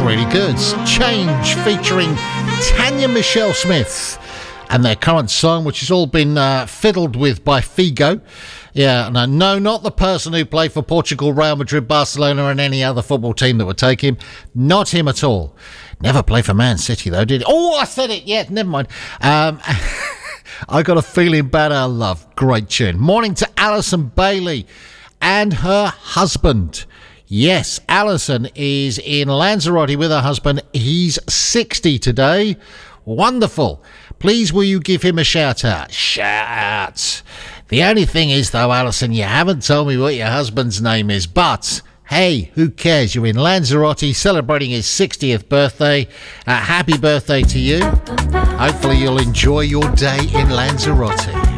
really good. Change featuring Tanya Michelle Smith and their current song, which has all been fiddled with by Figo. Yeah, no, not the person who played for Portugal, Real Madrid, Barcelona and any other football team that would take him. Not him at all. Never played for Man City, though, did he? Oh, I said it. Yeah, never mind. I Got a Feeling About Our Love. Great tune. Morning to Alison Bailey and her husband. Yes, Alison is in Lanzarote with her husband. He's 60 today. Wonderful. Please, will you give him a shout out? Shout out. The only thing is, though, Alison, you haven't told me what your husband's name is, but hey, who cares? You're in Lanzarote celebrating his 60th birthday. Happy birthday to you. Hopefully you'll enjoy your day in Lanzarote.